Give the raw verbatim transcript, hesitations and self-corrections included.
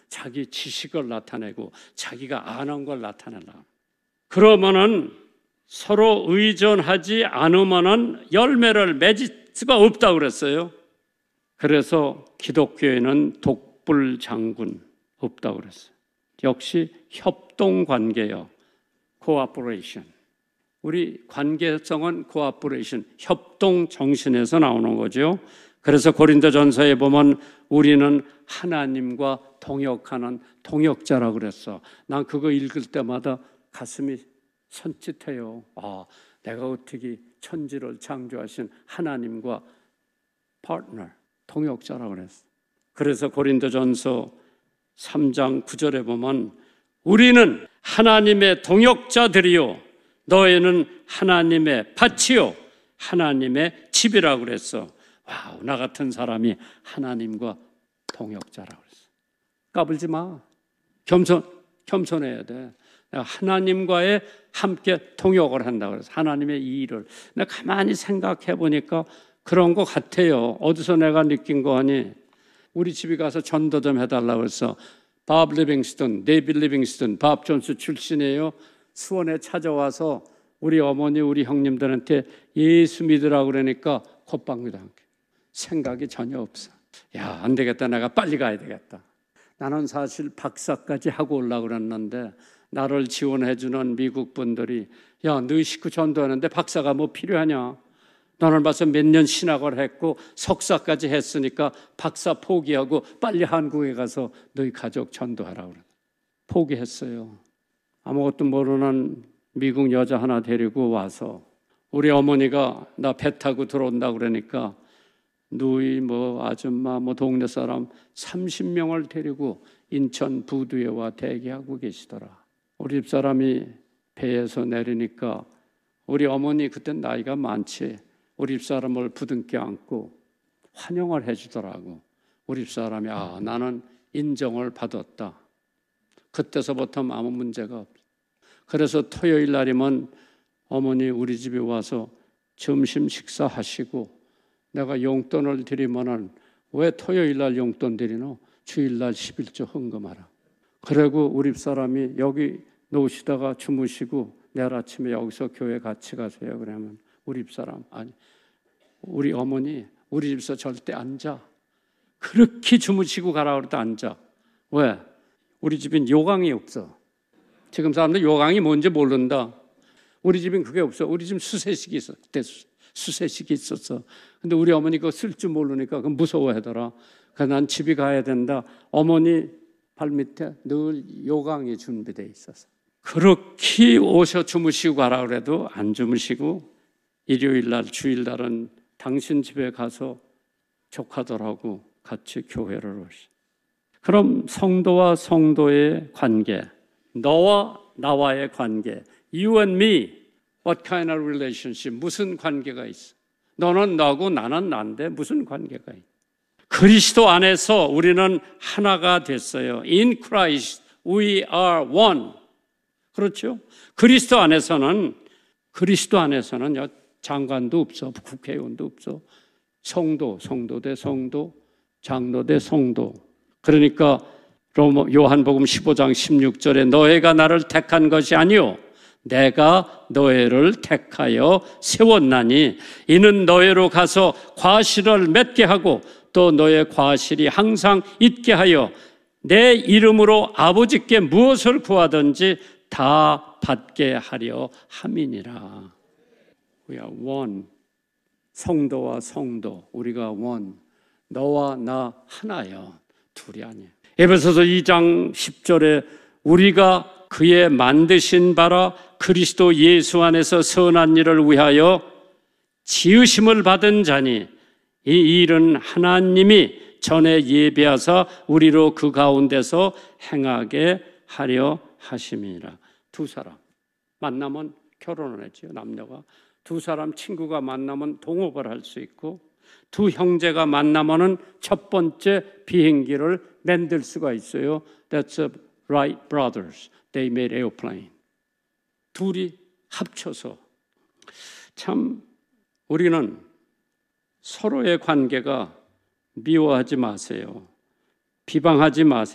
자기 지식을 나타내고 자기가 아는 걸 나타내라. 그러면은 서로 의존하지 않으면은 열매를 맺을 수가 없다고 그랬어요. 그래서 기독교에는 독불장군 없다고 그랬어요. 역시 협동 관계요. 코오퍼레이션. 우리 관계성은 코오퍼레이션, 협동 정신에서 나오는 거죠. 그래서 고린도전서에 보면 우리는 하나님과 동역하는 동역자라고 그랬어. 난 그거 읽을 때마다 가슴이 선짓해요. 아, 내가 어떻게 천지를 창조하신 하나님과 파트너, 동역자라고 그랬어. 그래서 고린도전서 삼 장 구 절에 보면 우리는 하나님의 동역자들이요 너희는 하나님의 밭이요 하나님의 집이라고 그랬어. 와우, 나 같은 사람이 하나님과 동역자라고 그랬어. 까불지 마. 겸손, 겸손해야 돼. 내가 하나님과의 함께 동역을 한다고 그래서 하나님의 이 일을 내가 가만히 생각해 보니까 그런 것 같아요. 어디서 내가 느낀 거 하니 우리 집에 가서 전도 좀 해달라고 해서 밥 리빙스턴, 데이빗 리빙스턴, 밥 존스 출신이에요. 수원에 찾아와서 우리 어머니, 우리 형님들한테 예수 믿으라고 그러니까 콧방귀도 안 껴. 생각이 전혀 없어. 야, 안 되겠다. 내가 빨리 가야 되겠다. 나는 사실 박사까지 하고 오려고 그랬는데 나를 지원해 주는 미국 분들이 야, 너희 식구 전도하는데 박사가 뭐 필요하냐? 너는 벌써 몇 년 신학을 했고 석사까지 했으니까 박사 포기하고 빨리 한국에 가서 너희 가족 전도하라고 그래. 포기했어요. 아무것도 모르는 미국 여자 하나 데리고 와서 우리 어머니가 나 배 타고 들어온다고 그러니까 누이 뭐 아줌마 뭐 동네 사람 삼십 명을 데리고 인천 부두에 와 대기하고 계시더라. 우리 집사람이 배에서 내리니까 우리 어머니 그때 나이가 많지. 우리 집사람을 부둥켜 안고 환영을 해주더라고. 우리 집사람이 아 나는 인정을 받았다. 그때서부터 아무 문제가 없어. 그래서 토요일 날이면 어머니 우리 집에 와서 점심 식사하시고 내가 용돈을 드리면은 왜 토요일 날 용돈 드리노? 주일 날 십일조 헌금하라. 그리고 우리 집사람이 여기 놓으시다가 주무시고 내일 아침에 여기서 교회 같이 가세요. 그러면 우리 집사람 아니 우리 어머니 우리 집에서 절대 앉아. 그렇게 주무시고 가라 그래도 앉아. 왜? 우리 집엔 요강이 없어. 지금 사람들 요강이 뭔지 모른다. 우리 집엔 그게 없어. 우리 집 수세식이 있어. 그때 수세식이 있었어. 근데 우리 어머니 그거 쓸 줄 모르니까 그 무서워하더라. 그래서 난 집에 가야 된다. 어머니 발밑에 늘 요강이 준비되어 있었어. 그렇게 오셔 주무시고 가라 그래도 안 주무시고 일요일 날 주일 날은 당신 집에 가서 조카들하고 같이 교회를 오시. 그럼 성도와 성도의 관계, 너와 나와의 관계, you and me, what kind of relationship, 무슨 관계가 있어? 너는 나고 나는 난데 무슨 관계가 있어? 그리스도 안에서 우리는 하나가 됐어요. In Christ we are one. 그렇죠? 그리스도 안에서는 그리스도 안에서는 장관도 없어, 국회의원도 없어. 성도, 성도 대 성도, 장로 대 성도. 그러니까 로마 요한복음 십오 장 십육 절에 너희가 나를 택한 것이 아니요 내가 너희를 택하여 세웠나니 이는 너희로 가서 과실을 맺게 하고 또 너의 과실이 항상 있게 하여 내 이름으로 아버지께 무엇을 구하든지 다 받게 하려 함이니라. We are one. 성도와 성도, 우리가 one. 너와 나 하나요. 둘이 아니에요. 에베소서 이 장 십 절에 우리가 그의 만드신 바라 그리스도 예수 안에서 선한 일을 위하여 지으심을 받은 자니 이 일은 하나님이 전에 예비하사 우리로 그 가운데서 행하게 하려 하심이라. 두 사람 만나면 결혼을 했죠. 남녀가 두 사람 친구가 만나면 동업을 할 수 있고 두 형제가 만나면은 첫 번째 비행기를 만들 수가 있어요. That's a Wright brothers. They made airplane. 둘이 합쳐서 참 우리는 서로의 관계가 미워하지 마세요. 비방하지 마세요.